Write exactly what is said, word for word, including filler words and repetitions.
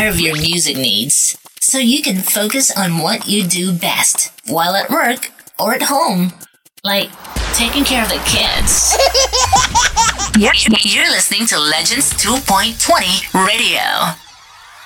care of your music needs so you can focus on what you do best while at work or at home, like taking care of the kids. You're listening to Legends two point twenty Radio.